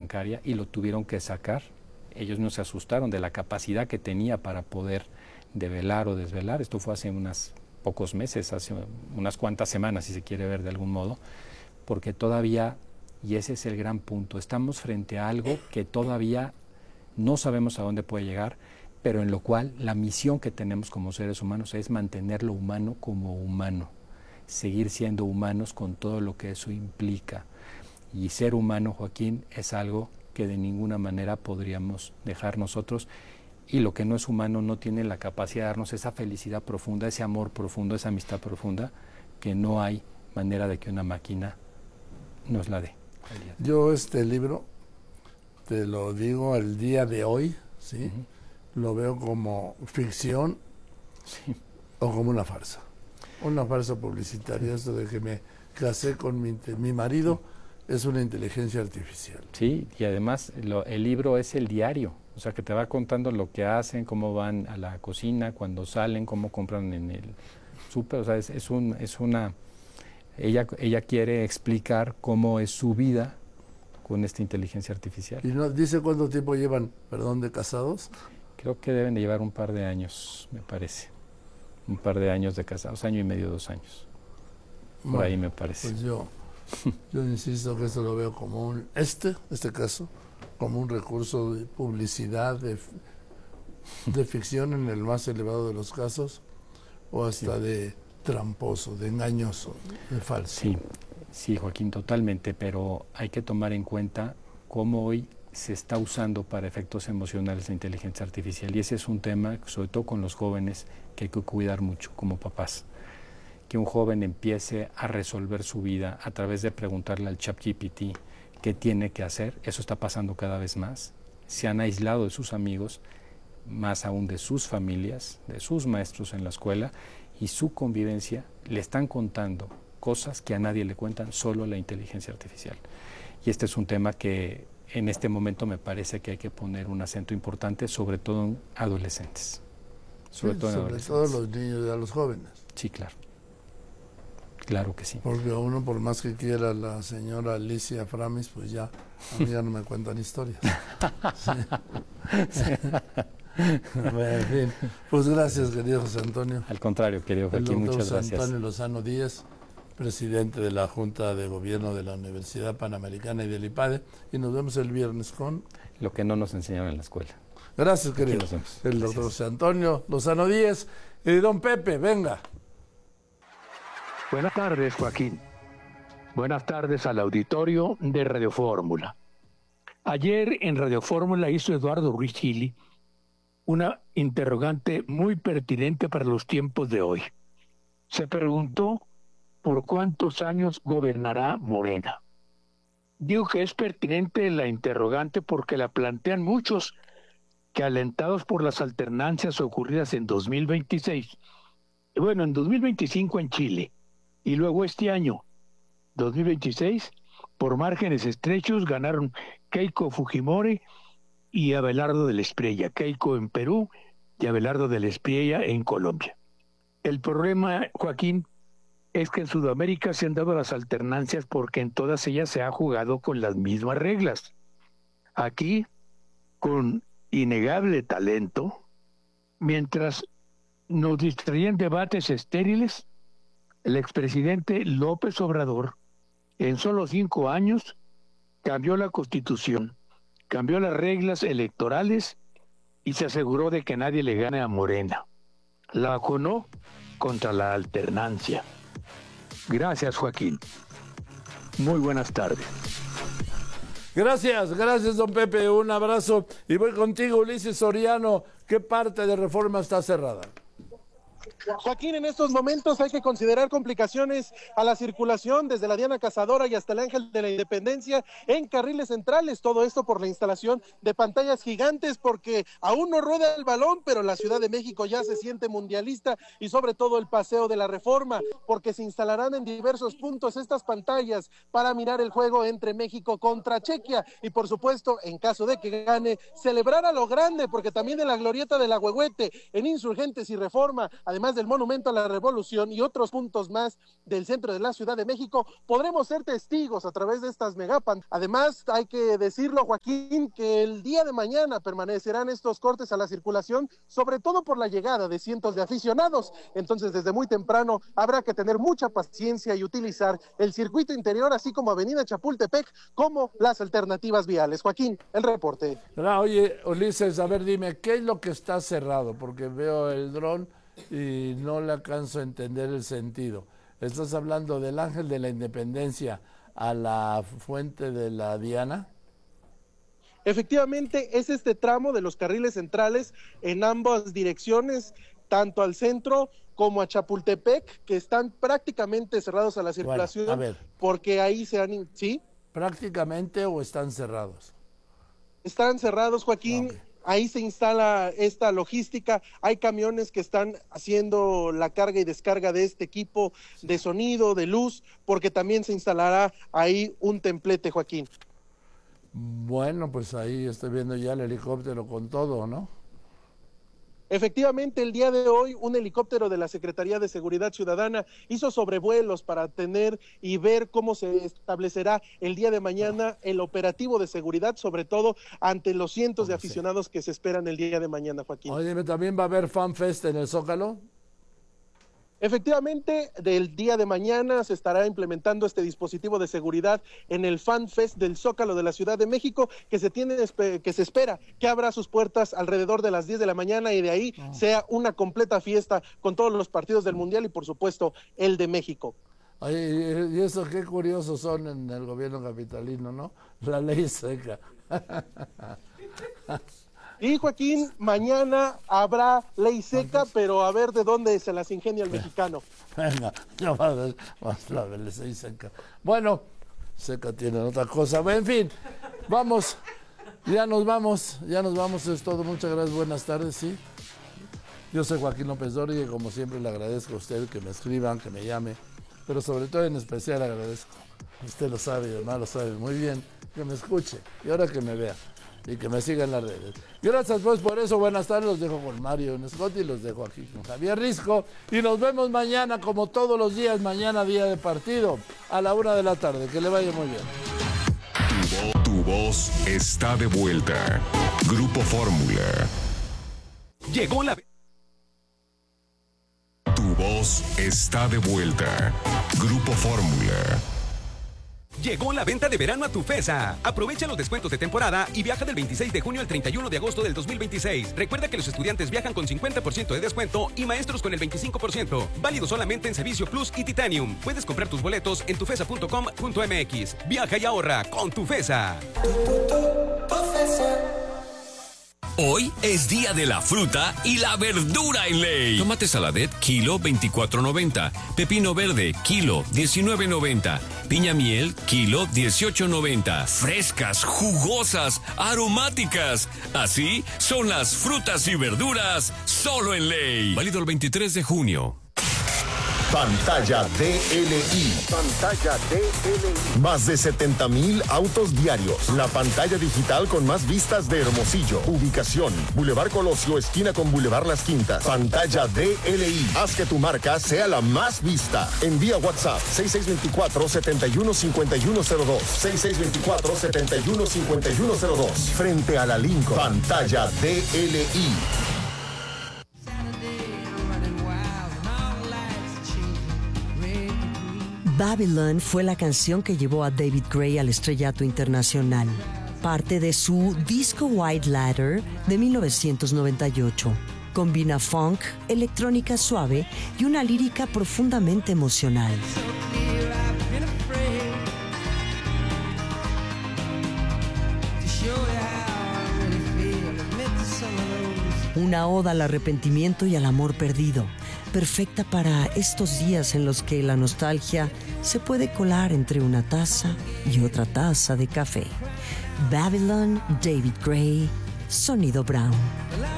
bancaria y lo tuvieron que sacar. Ellos no se asustaron de la capacidad que tenía para poder develar o desvelar. Esto fue hace unos pocos meses, hace unas cuantas semanas, si se quiere ver de algún modo, porque todavía, y ese es el gran punto, estamos frente a algo que todavía no sabemos a dónde puede llegar, pero en lo cual la misión que tenemos como seres humanos es mantener lo humano como humano, seguir siendo humanos con todo lo que eso implica. Y ser humano, Joaquín, es algo que de ninguna manera podríamos dejar nosotros, y lo que no es humano no tiene la capacidad de darnos esa felicidad profunda, ese amor profundo, esa amistad profunda, que no hay manera de que una máquina nos la dé. Yo este libro, te lo digo el día de hoy, ¿sí? Lo veo como ficción, sí, o como una farsa publicitaria. Esto de que me casé con mi marido es una inteligencia artificial. Sí, y además el libro es el diario, o sea, que te va contando lo que hacen, cómo van a la cocina, cuando salen, cómo compran en el súper. O sea, ella quiere explicar cómo es su vida con esta inteligencia artificial. ¿Y no dice cuánto tiempo llevan, de casados? Creo que deben de llevar un par de años, me parece. Un par de años de casados, 1 año y medio, 2 años. Por ahí me parece. Pues yo insisto que esto lo veo como este caso, como un recurso de publicidad, de ficción en el más elevado de los casos, o hasta sí, de tramposo, de engañoso, de falso. Sí, Joaquín, totalmente, pero hay que tomar en cuenta cómo hoy se está usando para efectos emocionales la inteligencia artificial, y ese es un tema, sobre todo con los jóvenes, que hay que cuidar mucho como papás. Que un joven empiece a resolver su vida a través de preguntarle al ChatGPT qué tiene que hacer, eso está pasando cada vez más. Se han aislado de sus amigos, más aún de sus familias, de sus maestros en la escuela, y su convivencia le están contando cosas que a nadie le cuentan, solo la inteligencia artificial. Y este es un tema que en este momento me parece que hay que poner un acento importante, sobre todo en adolescentes. Sobre todo los niños y a los jóvenes. Sí, claro. Claro que sí. Porque uno, por más que quiera la señora Alicia Framis, pues ya, a mí ya no me cuentan historias. Sí. Sí. Bueno, en fin, pues gracias, querido José Antonio. Al contrario, querido Joaquín, muchas gracias. José Antonio Lozano Díez, presidente de la Junta de Gobierno de la Universidad Panamericana y del IPADE, y nos vemos el viernes con... Lo que no nos enseñaron en la escuela. Gracias, querido. El doctor José Antonio Lozano Díez. Y don Pepe, venga. Buenas tardes, Joaquín. Buenas tardes al auditorio de Radio Fórmula. Ayer en Radio Fórmula hizo Eduardo Ruiz Gili una interrogante muy pertinente para los tiempos de hoy. Se preguntó por cuántos años gobernará Morena. Digo que es pertinente la interrogante porque la plantean muchos que, alentados por las alternancias ocurridas en 2026, bueno, en 2025 en Chile, y luego este año, 2026, por márgenes estrechos ganaron Keiko Fujimori y Abelardo de la Espriella. Keiko en Perú y Abelardo de la Espriella en Colombia. El problema, Joaquín, es que en Sudamérica se han dado las alternancias porque en todas ellas se ha jugado con las mismas reglas. Aquí, con innegable talento, mientras nos distraían debates estériles, el expresidente López Obrador, en solo 5 años, cambió la Constitución, cambió las reglas electorales y se aseguró de que nadie le gane a Morena. La vacunó contra la alternancia. Gracias, Joaquín. Muy buenas tardes. Gracias, don Pepe. Un abrazo. Y voy contigo, Ulises Soriano. ¿Qué parte de Reforma está cerrada? Joaquín, en estos momentos hay que considerar complicaciones a la circulación desde la Diana Cazadora y hasta el Ángel de la Independencia en carriles centrales, todo esto por la instalación de pantallas gigantes, porque aún no rueda el balón, pero la Ciudad de México ya se siente mundialista, y sobre todo el Paseo de la Reforma, porque se instalarán en diversos puntos estas pantallas para mirar el juego entre México contra Chequia, y por supuesto, en caso de que gane, celebrar a lo grande, porque también en la glorieta del Ahuehuete, en Insurgentes y Reforma, además además del Monumento a la Revolución y otros puntos más del centro de la Ciudad de México, podremos ser testigos a través de estas megapan. Además, hay que decirlo, Joaquín, que el día de mañana permanecerán estos cortes a la circulación, sobre todo por la llegada de cientos de aficionados. Entonces, desde muy temprano habrá que tener mucha paciencia y utilizar el circuito interior, así como Avenida Chapultepec, como las alternativas viales. Joaquín, el reporte. Oye, Ulises, a ver, dime, ¿qué es lo que está cerrado? Porque veo el dron y no le alcanzo a entender el sentido. ¿Estás hablando del Ángel de la Independencia a la fuente de la Diana? Efectivamente, es este tramo de los carriles centrales en ambas direcciones, tanto al centro como a Chapultepec, que están prácticamente cerrados a la circulación. Bueno, a ver. Porque ahí se han... ¿Sí? ¿Prácticamente o están cerrados? Están cerrados, Joaquín. Okay. Ahí se instala esta logística, hay camiones que están haciendo la carga y descarga de este equipo de sonido, de luz, porque también se instalará ahí un templete, Joaquín. Bueno, pues ahí estoy viendo ya el helicóptero con todo, ¿no? Efectivamente, el día de hoy un helicóptero de la Secretaría de Seguridad Ciudadana hizo sobrevuelos para tener y ver cómo se establecerá el día de mañana el operativo de seguridad, sobre todo ante los cientos de aficionados que se esperan el día de mañana, Joaquín. Oye, ¿también va a haber Fan Fest en el Zócalo? Efectivamente, del día de mañana se estará implementando este dispositivo de seguridad en el Fan Fest del Zócalo de la Ciudad de México, que se espera que abra sus puertas alrededor de las 10 de la mañana y de ahí sea una completa fiesta con todos los partidos del Mundial y por supuesto el de México. Oye, y eso qué curiosos son en el gobierno capitalino, ¿no? La ley seca. Y Joaquín, mañana habrá ley seca, pero a ver de dónde se las ingenia el mexicano. Venga, ya va a ver ley seca. Bueno, seca tiene otra cosa. En fin, vamos, ya nos vamos, es todo. Muchas gracias, buenas tardes, sí. Yo soy Joaquín López Dóriga y como siempre le agradezco a usted que me escriban, que me llame, pero sobre todo en especial agradezco, usted lo sabe y además lo sabe muy bien, que me escuche y ahora que me vea. Y que me sigan en las redes. Gracias pues por eso, buenas tardes, los dejo con Mario Scott y los dejo aquí con Javier Risco y nos vemos mañana como todos los días, mañana día de partido a la 1 de la tarde, que le vaya muy bien. Tu voz está de vuelta. Grupo Fórmula. Llegó la... Tu voz está de vuelta. Grupo Fórmula. Llegó la venta de verano a Tufesa. Aprovecha los descuentos de temporada y viaja del 26 de junio al 31 de agosto del 2026. Recuerda que los estudiantes viajan con 50% de descuento y maestros con el 25%. Válido solamente en Servicio Plus y Titanium. Puedes comprar tus boletos en tufesa.com.mx. Viaja y ahorra con Tufesa. Hoy es día de la fruta y la verdura en ley. Tomate saladet, kilo 24.90. Pepino verde, kilo 19.90. Piña miel, kilo 18.90. Frescas, jugosas, aromáticas. Así son las frutas y verduras solo en ley. Válido el 23 de junio. Pantalla DLI. Pantalla DLI. Más de 70,000 autos diarios. La pantalla digital con más vistas de Hermosillo. Ubicación: Boulevard Colosio, esquina con Boulevard Las Quintas. Pantalla DLI. Haz que tu marca sea la más vista. Envía WhatsApp 6624-715102. 6624-715102. Frente a la Lincoln. Pantalla DLI. Babylon fue la canción que llevó a David Gray al estrellato internacional, parte de su disco White Ladder de 1998. Combina funk, electrónica suave y una lírica profundamente emocional. Una oda al arrepentimiento y al amor perdido, perfecta para estos días en los que la nostalgia se puede colar entre una taza y otra taza de café. Babylon, David Gray, Sonido Brown.